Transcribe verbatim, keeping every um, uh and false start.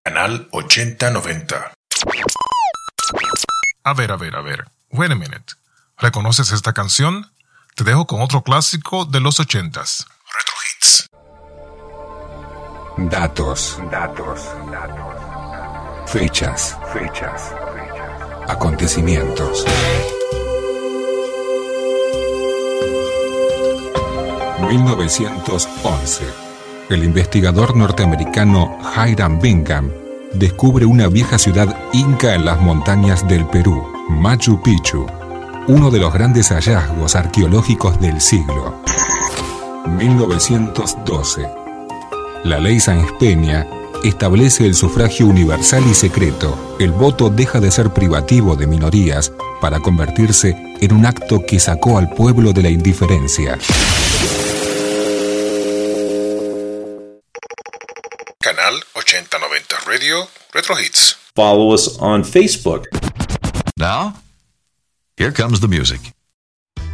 Canal ochenta noventa. A ver, a ver, a ver. Wait a minute. ¿Reconoces esta canción? Te dejo con otro clásico de los ochentas. Retro Hits. Datos, datos, datos. Fechas, fechas, fechas. Acontecimientos. mil novecientos once. El investigador norteamericano Hiram Bingham descubre una vieja ciudad inca en las montañas del Perú, Machu Picchu, uno de los grandes hallazgos arqueológicos del siglo. mil novecientos doce. La ley Sáenz Peña establece el sufragio universal y secreto. El voto deja de ser privativo de minorías para convertirse en un acto que sacó al pueblo de la indiferencia. Canal ochenta noventa Radio Retro Hits. Follow us on Facebook. Now, here comes the music.